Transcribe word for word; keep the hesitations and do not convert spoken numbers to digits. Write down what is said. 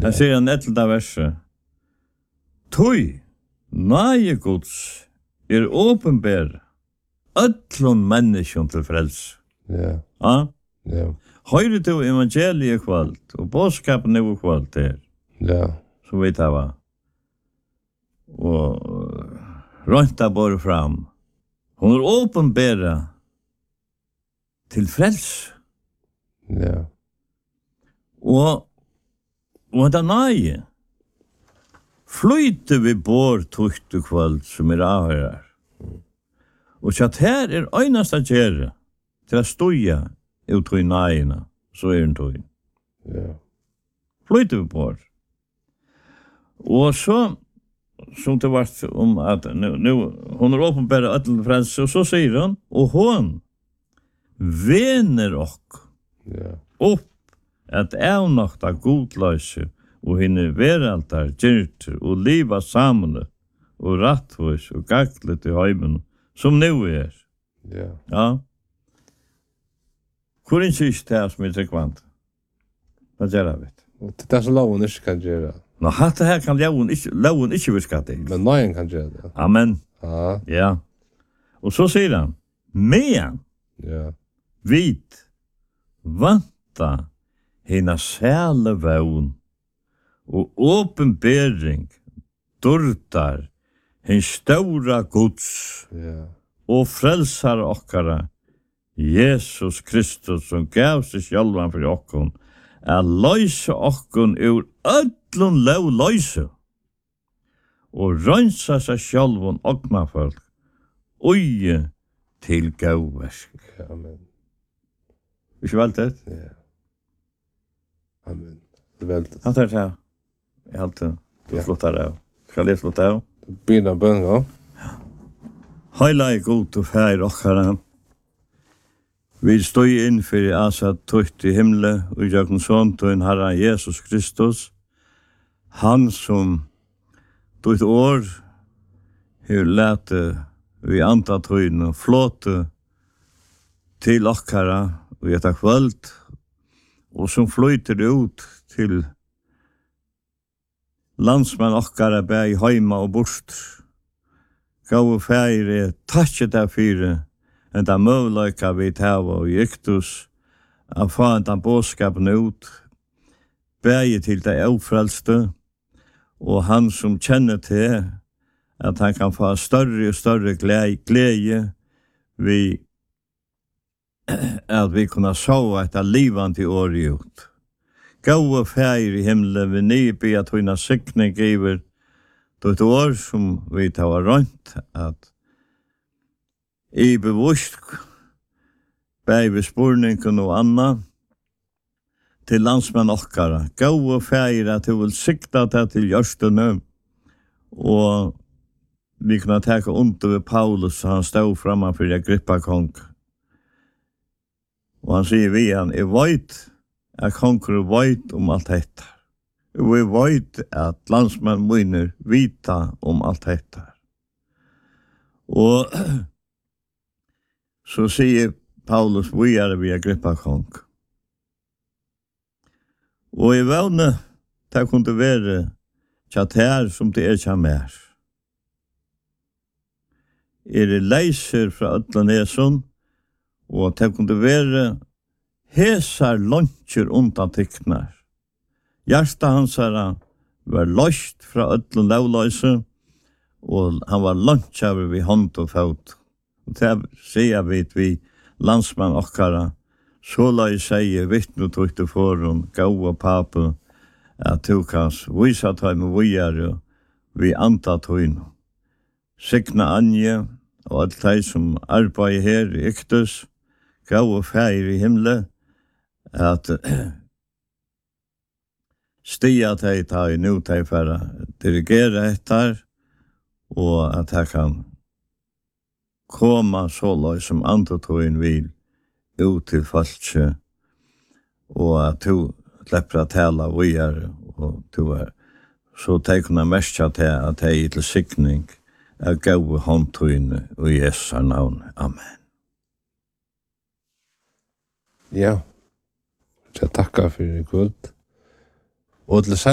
Han säger en ettelda verset. Tui, nage Guds, er åpenbær, ötlun menneskjon til frels. Ja. Ja? Ja. Høyre du evangeliet kvalt, og bådskapen er kvalt der. Ja. Så vet jeg hva. Og rønta bare fram. Hun er åpenbæra til frels. Ja. Og, og det nøye. Flyter vi bor tukt og kvalt som er avhører. Og så at her er øynast at gjøre til å støye ut i nøyene, så er den tøyen. Ja. Flyter vi bor. Og så, som det var om at nu, nu hon er åpenbæra øtlen frelse, og så sier hun, og hon vener ok Ja. opp at evnokta godløse og henne veraltar gyrt og liva samle og rattvis og gakle til heimen som nu er. Ja. Ja. Hvor er ikke det som er tryggvant? Hva gjør jeg vet? Det er så loven ikke kan gjøre. Nå, hatt det her kan loven ikke, loven ikke virka til. Men nøyen kan gjøre det. Amen. Ja. Ja. Og så sier han, men Ja. vit vanta hina sæle vevn og åpenbering durtar hin stora Guds Ja. og frelsar okkara Jesus Kristus som gav seg sjálvan for okkon er løyse okkon ur öllun lov løyse og røynsa seg sjálvan okna folk ui til gauversk. Amen. Ikke vel det? Ja. Amen. Det er veldig. Han tar det her. Jeg har alltid Ja. slått her av. Skal jeg slått av? Begynner bønn, ja. Heila er god og fær okkara. Vi stod inn for asa tøyt i himle og jøkken sånn til en Herre Jesus Kristus. Han som tøyt år har lete vi anta tøyne og flåte til okkara og gjetta kvöld og som flyter ut til landsmenn okkara bæg heima og bort. Gau færi, takkje der fyre, en da møvleika vi tava og giktus, a fa en da båskapen ut, bæg til det aufrelste, og han som kjenner til at han kan få større og større glede vi at vi kunne sove etter livan til året ut. Gau færi i himmelen, vi nye be at hun har sikning giver det et år som vi tar rundt at i bevust bæg vi spurningen og anna til landsmenn okkara. Gau færi at du vil sikta det til gjørstene og vi kunne teka under ved Paulus så han stod framan for Agrippa kong. Og han sier vi han, jeg vet at konger vet om alt dette. Vi vet at landsmenn munner vita om alt dette. Og så sier Paulus, vi er vi Agrippa kong. Og i vevne, det kunne være tjatt her som det er tjatt mer. Er det leiser fra Øtlaneson, og det kunne være hesar luncher undan tikknar. Hjarta hans her var løst fra Øtlan lovløse, og han var luncher ved hånd og fot. Og det sier vi vi landsmann okkara, så la jeg sige vittne tog til foran, gau og pape, at du kan vise tøy med vujere, vi anta tøyne. Sikna Anje, og alt de som arbeider her i Iktus, gau og feir i himle, at stia teg ta i nu teg for å dirigere etter, og at jeg kan komme så løy som andre tøyen vil ut til falske, og at du slipper å tale videre, og du er så teg kunne mestja til at jeg til sikning er gau håndtøyene og i Jesu navn. Amen. Ja. Jeg takker for det kult. Og til